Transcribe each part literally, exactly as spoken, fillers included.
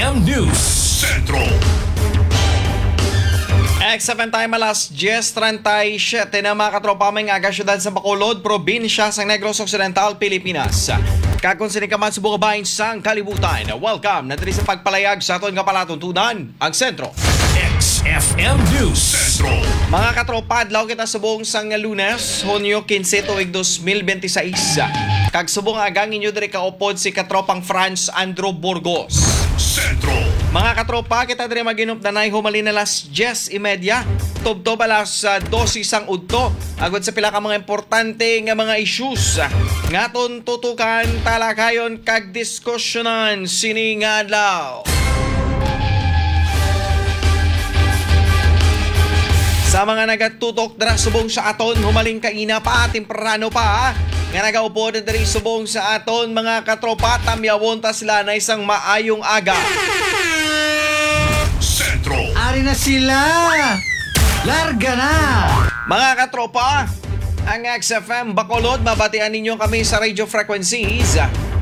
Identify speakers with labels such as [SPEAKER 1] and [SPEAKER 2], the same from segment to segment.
[SPEAKER 1] M News Centro.
[SPEAKER 2] X F M time alas diyes trentaysiyete na mga katropa may nga syudad sa Bacolod, probinsya sa Negros Occidental, Pilipinas. Kakonsinig ka man sa bukabahin sang kalibutan. Welcome na diri sa pagpalayag sa aton nga palatuntunan, ang sentro.
[SPEAKER 1] X F M News Centro.
[SPEAKER 2] Mga katropa, adlaw kita subong sang Lunes, Hunyo kinse tuig dos mil bentiseis. Kag subong agang inyo diri kaupod si katropang France Andrew Burgos.
[SPEAKER 1] Centro.
[SPEAKER 2] Mga katropa, kita diri maginup danay humalin na las diyes y media. Tubto balas uh, dosi sang udto. Agod sa pila ka mga importante nga mga issues. Ngaton tutukan, talakayon, kag diskusyonan sini nga adlaw. Sa mga nagatutok dara subong sa aton, humaling kaina pa, temprano pa, nga nagaupo na diri subong sa aton, mga katropa, tamyawon ta sila na isang maayong aga.
[SPEAKER 1] Centro.
[SPEAKER 3] Ari na sila! Larga na!
[SPEAKER 2] Mga katropa, ang X F M Bacolod, mabatian ninyo kami sa radio frequencies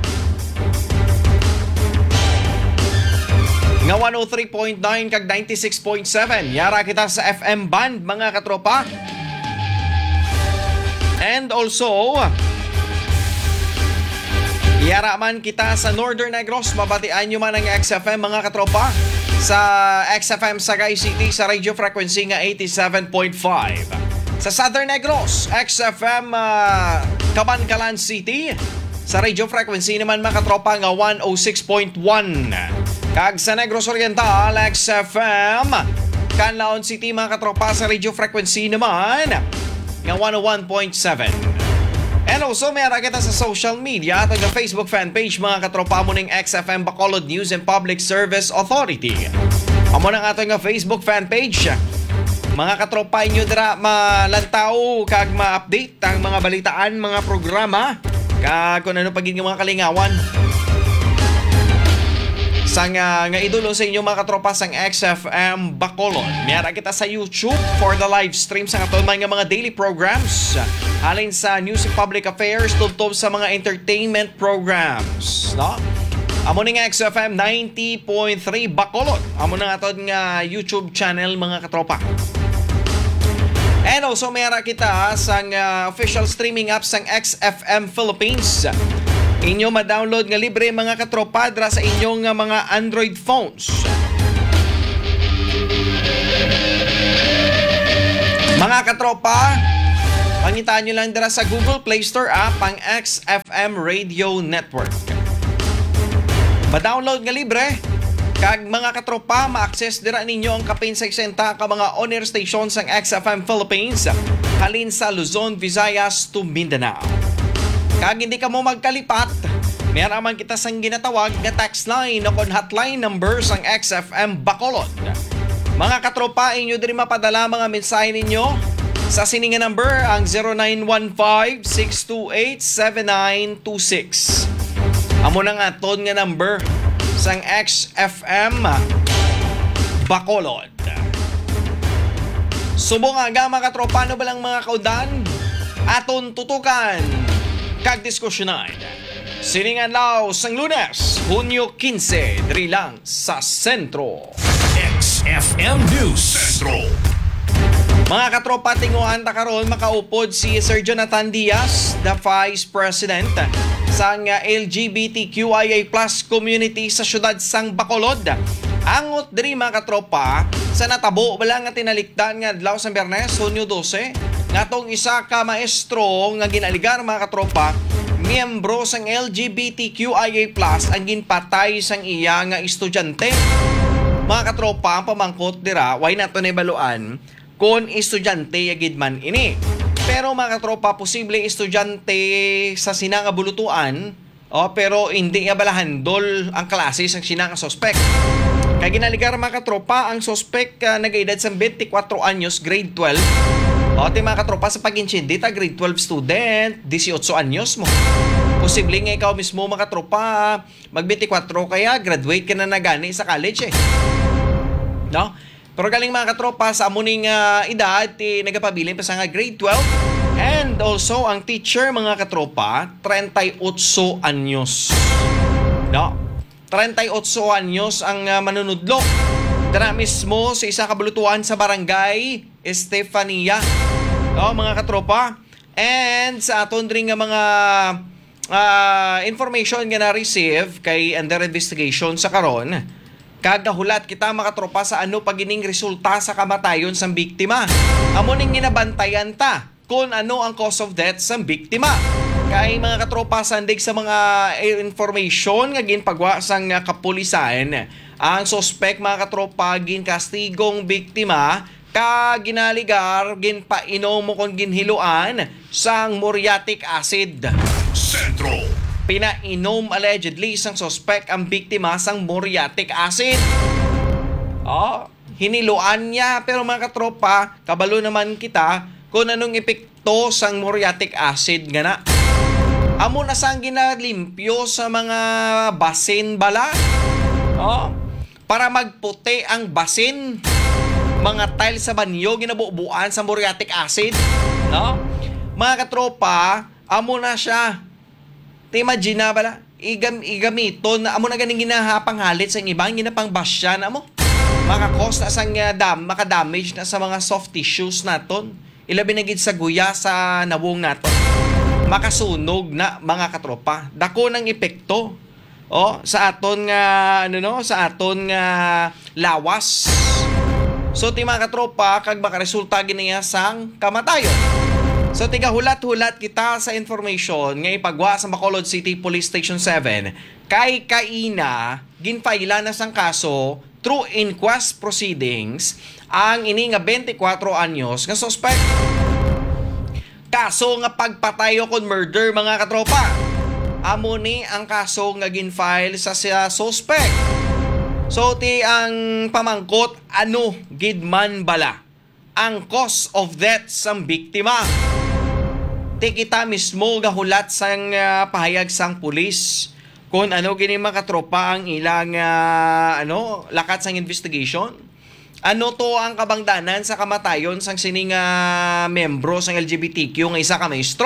[SPEAKER 2] nga one oh three point nine kag ninety-six point seven. Yara kita sa F M band, mga katropa. And also, yara man kita sa Northern Negros, mabatian nyo man ang X F M, mga katropa, sa X F M Sagay City sa radio frequency nga eighty-seven point five. Sa Southern Negros, X F M uh, Cabancalan City sa radio frequency naman, mga katropa, nga one oh six point one. Kag sa Negros Oriental, X F M Canlaon City, mga katropa, sa radio frequency naman nga one oh one point seven. And also, mayara kita sa social media at ang Facebook fan page, mga katropa mo ng X F M Bacolod News and Public Service Authority. Amo na nga ito nga Facebook fan page. Mga katropa inyo dira malantaw kag ma-update ang mga balitaan, mga programa, kag kung ano pagiging mga kalingawan sang uh, nga idolo sa inyo, mga katropa, sang X F M Bacolod. Mayara kita sa YouTube for the live stream sa katon mga mga daily programs. Halin sa News and Public Affairs, tubtob sa mga entertainment programs, no? Amo ni nga X F M ninety point three Bacolod. Amo na nga aton nga YouTube channel, mga katropa. And also, mayara kita sang uh, official streaming app sang X F M Philippines. Inyo ma-download nga libre, mga katropa, dra sa inyong uh, mga Android phones. Mga katropa, pangitaan nyo lang dira sa Google Play Store app ang X F M Radio Network. Ma-download nga libre. Kag mga katropa, ma-access dira ninyo ang kapin sesenta ka mga on-air stations ng X F M Philippines halin sa Luzon, Visayas to Mindanao. Kag hindi ka mo magkalipat, meron man kita sang ginatawag nga text line o kon hotline numbers ang X F M Bacolod. Mga katropa, inyo diri mapadala mga mensahe ninyo sa sininga number ang zero nine one five, six two eight, seven nine two six. Amo na nga ton nga number sang X F M Bacolod. Subong aga, mga katropa, ano ba lang mga kaudan? Aton tutukan kag diskusyonan siningan law sang Lunes, Hunyo kinse, diri lang sa Sentro.
[SPEAKER 1] X F M News Centro.
[SPEAKER 2] Mga katropa, tinguhan ta karon makaupod si Sir Jonathan Diaz, the Vice President sang L G B T Q I A plus community sa syudad sang Bacolod. Angot diri, mga katropa, sa natabo wala nga tinalikdan nga adlaw sa Biyernes, Hunyo dose, ngatong isa ka maestro nga ginaligar, mga katropa, miyembro sang L G B T Q I A plus ang ginpatay sang iya nga estudyante. Mga katropa, ang pamangkot dira, why nato na baluan kung estudyante yagid man ini. Pero, mga katropa, posible estudyante sa sinanga bulutuan, oh, pero hindi nga balahandol ang klase sang sinanga suspect. Kaya ginaligar, mga katropa, ang suspect uh, nag-edad sa twenty-four anyos, grade twelve. O, ti mga katropa, sa pag-inchindi, ta grade twelve student, eighteen anyos mo. Posible nga ikaw mismo, mga katropa, mag-twenty-four kaya, graduate ka na na gani sa college eh. No? Pero galing, mga katropa, sa amuning uh, edad, ti nagapabilin pa sa nga grade twelve. And also, ang teacher, mga katropa, thirty-eight anyos. No? thirty-eight anyos ang uh, manunudlo. Dara mismo sa isa kabulutuan sa barangay Estefania. O, mga katropa. And sa aton rin nga mga uh, information nga na-receive kay under investigation sa karon, kagahulat kita mga katropa sa ano pagining resulta sa kamatayon sa biktima. Amo ning ginabantayan ta kung ano ang cause of death sa biktima. Kay mga katropa sandig sa mga information nga ginpagwa sang kapulisan, ang suspect mga katropa ginkastigong biktima ka ginaligar ginpainom mo kon ginhiluan sang muriatic acid.
[SPEAKER 1] Sentro.
[SPEAKER 2] Pinainom allegedly sang suspect ang biktima sang muriatic acid. Oh, hiniluan niya pero mga katropa, kabalo naman kita kung anong epekto sang muriatic acid nga na. Amo na sang ginalimpyo sa mga basin bala. Oh, para magputi ang basin. Mga tile sa banyo ginabubuan sa muriatic acid, no? Mga katropa, amo na siya. Te imagine na bala, igam igamiton na amo na ganing ginahapang halit sa ibang ginapang basya na mo. Maka-cause na sang uh, dam, maka-damage na sa mga soft tissues naton. Ilabi na gid sa guya sa nawong naton. Makasunog na mga katropa. Dako ng epekto. Oh, sa aton nga ano no, sa aton nga lawas. So ti mga katropa kag makaresulta giniya sang kamatayon. So tiga hulat-hulat kita sa information nga ipagwa sa Bacolod City Police Station seven kay kaina ginfaila na sang kaso through inquest proceedings ang ini nga twenty-four anyos nga suspect. Kaso nga pagpatayo kon murder mga katropa. Amo ni ang kaso nga ginfile sa siya suspect. So ti ang pamangkot ano gidman bala ang cause of death sang biktima. Ti kita mismo gahulat sang uh, pahayag sang pulis kung ano gini mga katropa ang ilang uh, ano lakat sang investigation. Ano to ang kabangdanan sa kamatayon sang sining uh, membro sang L G B T Q nga isa ka maestro.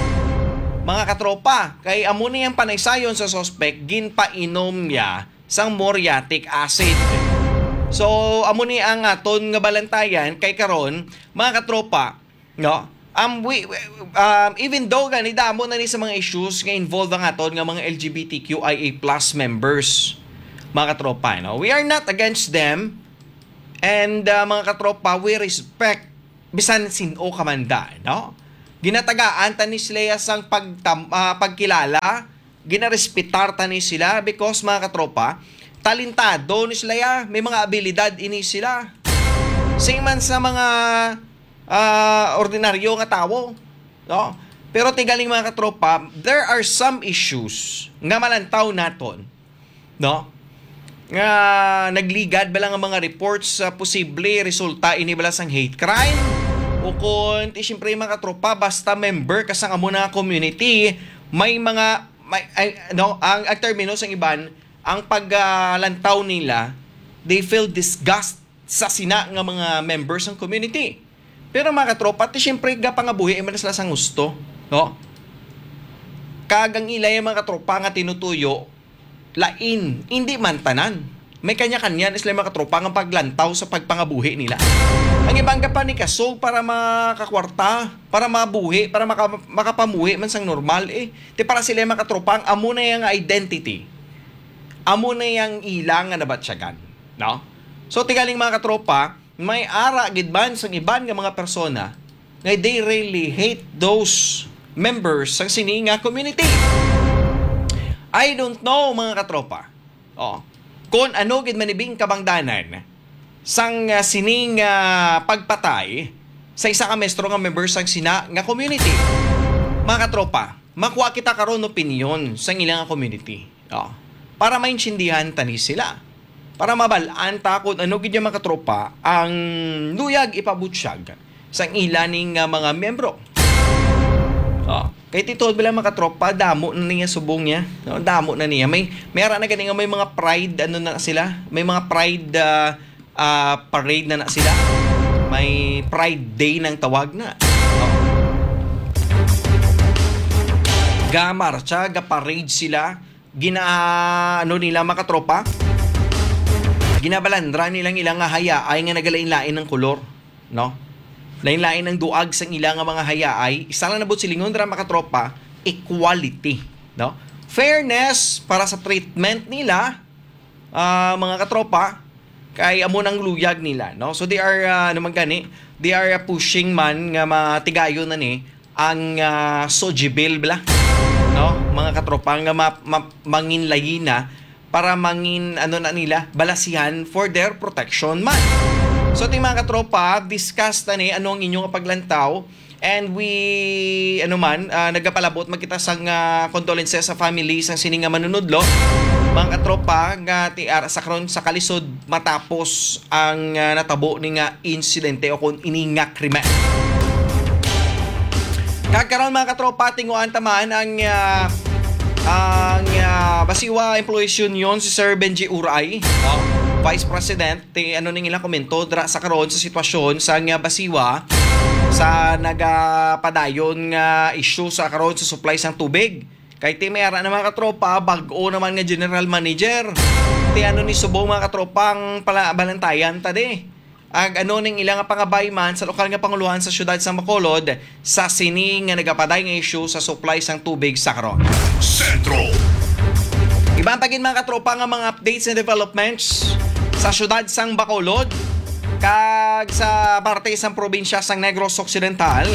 [SPEAKER 2] Mga katropa, kay amo ni ang panaysayon sa suspect ginpainom niya sang muriatic acid. So amo ni ang aton nga balantayan kay karon mga katropa, no? Um, we, um even though gani damo na ni sa mga issues nga involved ang aton nga mga L G B T Q I A plus members. Mga katropa, no? We are not against them. And uh, mga katropa, we respect bisan sino kamanda, no? Ginatagaan ta ni sila sang pagtam, uh, pagkilala, ginarespetar ta ni sila because mga katropa, talentado ni sila, may mga abilidad ini sila. Same man sa mga uh, ordinaryo nga tao, no? Pero tigaling mga katropa, there are some issues nga malantaw naton, no? Nga nagligad ba lang ang mga reports sa uh, posible resulta ini bala sang hate crime o kung ti siyempre mga katropa basta member kasang amo na community may mga may ay, no ang, ang termino sang iban ang paglantaw uh, nila they feel disgust sa sina nga mga members ng community. Pero mga katropa ti siyempre gapangabuhi man sila sang gusto, no? Kagang ilay mga katropa nga tinutuyo lain, hindi man tanan. May kanya-kanya isla mga katropa nga paglantaw sa pagpangabuhi nila. Ang ibang pa ni kasog para makakwarta, para mabuhi, para maka, makapamuhi man sang normal eh. Ti para sila mga katropa ang amo na yang identity. Amo na yang ilang nga nabatsyagan, no? So tigaling mga katropa, may ara gid man sang iban nga mga persona nga they really hate those members sang sininga community. I don't know mga katropa. Oh, kung ano gid manibing kabangdanan sang uh, sining uh, pagpatay sa isa ka mestro nga member sang sina nga community. Mga katropa, makuha kita karon opinion sang ilang community. Oh, para maintindihan tani sila. Para mabalaan ta kung ano gid mga katropa ang luyag ipabutsyag sang ilaning uh, mga membro. Oh, kay titod bilang mga katropa, damo na niya subong niya. No, damo na niya. May mayara na ganing may mga pride ano na sila. May mga pride uh, uh, parade na na sila. May pride day ng tawag na. Oh. Gamarcha, ga parade sila. gina ano nila mga katropa, ginabalandra nilang ilang nga haya ay nga nagalain-lain ng kolor, no? Lain-lain ng duag sang ilang nga mga haya ay isa lang nabot silingon dra mga katropa, equality, no? Fairness para sa treatment nila, uh, mga katropa, kay amo nang luyag nila, no? So they are uh, ano man gani, they are uh, pushing man nga matigayon na ni ang uh, sojibil bla, no? Mga katropa nga ma, ma, manginlayi na para mangin ano na nila balasihan for their protection man. So ting mga katropa, discuss na ni ano ang inyong paglantaw, and we ano man uh, nagapalabot magkita sang uh, condolences sa family sang sini nga manunudlo mga katropa nga ti uh, sa karon sa kalisod matapos ang uh, natabo ni nga insidente o kung ini nga krimen. Kagkaroon mga katropa tinguan tamaan ang uh, ang uh, Basiwa Employees Union si Sir Benji Uray, oh, Vice President, ti ano ning ilang komento dra sa karon sa sitwasyon sa nga Basiwa sa nagapadayon nga issue sa karon sa supply sang tubig. Kay ti mayara na mga katropa, bag-o naman nga General Manager. Ti ano ni subong mga katropang pala balantayan tadi. Ag ano ning ilang pangabay man sa lokal nga panguluhan sa syudad sa Bacolod sa sini nga nagapaday nga issue sa supply sang tubig sa karon.
[SPEAKER 1] Sentro.
[SPEAKER 2] Ibang pagin mga katropa nga mga updates and developments sa syudad sang Bacolod kag sa parte sang probinsya sang Negros Occidental.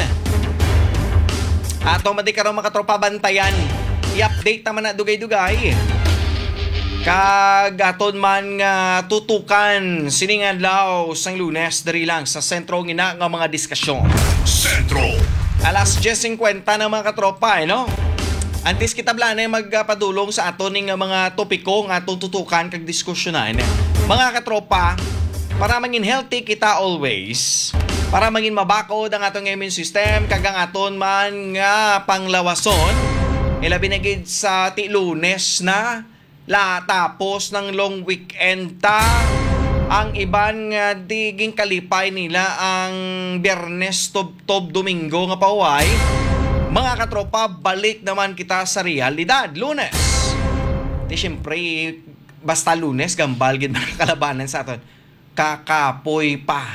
[SPEAKER 2] Ato madi karon mga katropa bantayan. I-update naman na dugay-dugay. Kag aton man nga tutukan sining adlaw sang Lunes diri lang sa sentro ngina nga mga diskusyon.
[SPEAKER 1] Sentro.
[SPEAKER 2] Alas diyes fifty na mga katropa, eh, no? Antes kita blanay magpadulong sa aton ning mga topiko nga atong tutukan kag diskusyonan. Mga katropa, para maging healthy kita always, para maging mabakod ang atong immune system kag ang aton man nga panglawason, ilabi na gid sa ti Lunes na la tapos ng long weekend ta. Ang iban nga diging kalipay nila ang Biyernes tob-tob Domingo nga paway. Mga katropa, balik naman kita sa realidad. Lunes. Di syempre, basta Lunes, gambal gid mga kalabanan sa aton. Kakapoy pa.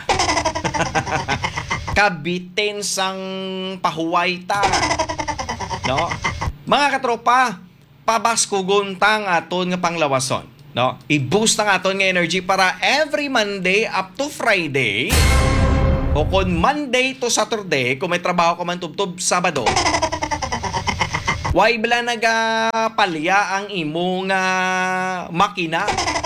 [SPEAKER 2] Kabitin sang pahuway ta. No? Mga katropa, pabaskugon tang aton nga panglawason, no? I-boost ang aton nga energy para every Monday up to Friday o kon Monday to Saturday kung may trabaho ka man tubtob Sabado, way bala nagapalya ang imo nga makina.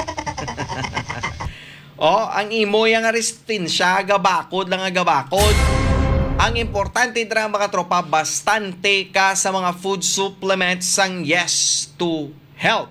[SPEAKER 2] O, ang imo yang resistensya gabakod lang nga gabakod. Ang importante dira mga tropa, bastante ka sa mga food supplements sang yes to health.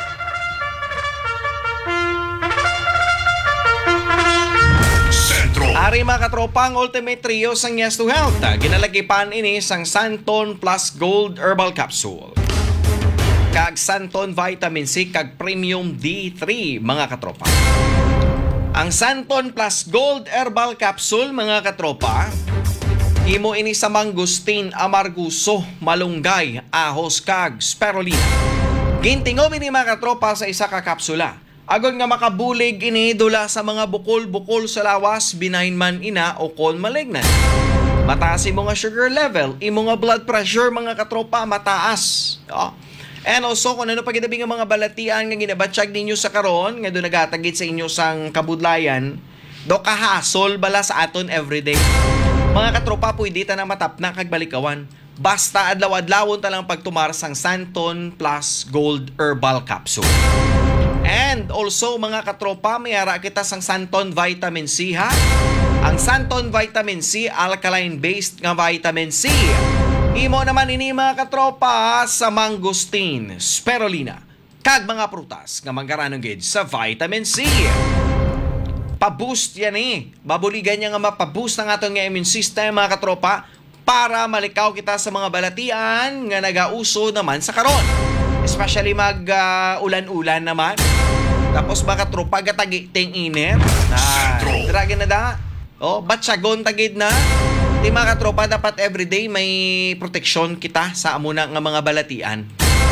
[SPEAKER 1] Sentro.
[SPEAKER 2] Ari mga katropa, ang ultimate trio sang yes to health. Ginalagipan ini sang Santon Plus Gold Herbal Capsule, kag Santon Vitamin C kag Premium D three mga katropa. Ang Santon Plus Gold Herbal Capsule mga katropa, imo ini sa mangustin, amarguso, malunggay, ahos kag spirulina. Gintingom ini mga katropa sa isa ka kapsula. Agon nga makabulig ini dula sa mga bukol-bukol sa lawas, benign man ina o kon malignant. Mataas imo nga sugar level, imo nga blood pressure mga katropa mataas. Oh. And also kung ano pagidabing nga mga balatian nga ginabatsyag ninyo sa karon nga do nagatagit sa inyo sang kabudlayan, do kahasol bala sa aton everyday. Mga katropa, pwede ta na matapna kag balikawan. Basta adlaw-adlawon ta lang pagtumar sang Santon Plus Gold Herbal Capsule. And also mga katropa, mayara kita sang Santon Vitamin C ha. Ang Santon Vitamin C, alkaline-based nga vitamin C. Imo naman ini mga katropa sa mangustin, spirulina, kag mga prutas nga manggaranong gid sa vitamin C. Pa-boost yan eh. Babuligan niya nga mapaboost ang aton nga immune system mga katropa para malikaw kita sa mga balatian nga nagauso naman sa karon. Especially mag uh, ulan-ulan naman. Tapos mga katropa gatagi ting init. Na, dragin na da. Oh, batsagon tagid na. Di mga katropa dapat everyday may proteksyon kita sa amuna nga mga balatian.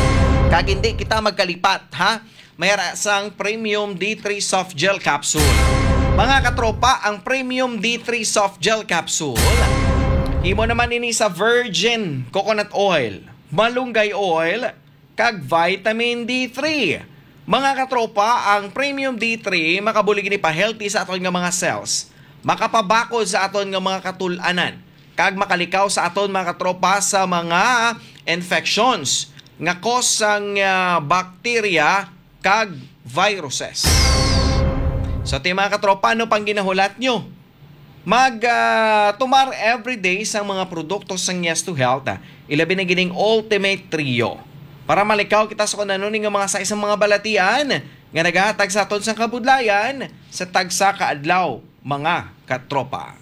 [SPEAKER 2] Kag hindi kita magkalipat, ha? Mayroon sang Premium D three Soft Gel Capsule. Mga katropa, ang Premium D three Soft Gel Capsule, imo naman ini sa virgin coconut oil, malunggay oil, kag vitamin D three. Mga katropa, ang Premium D three makabulig ni pa-healthy sa aton nga mga cells, makapabakod sa aton nga mga katulanan, kag makalikaw sa aton mga katropa sa mga infections nga cause sang uh, bacteria kag viruses. So, ti mga katropa, ano pang ginahulat nyo? Mag uh, tumar everyday sa mga produkto sang Yes to Health, ah. Ilabi na gining Ultimate Trio. Para malikaw kita sa kunanon nga mga sa isang mga balatian nga nagahatag sa aton sang kabudlayan sa tagsa kaadlaw, mga katropa.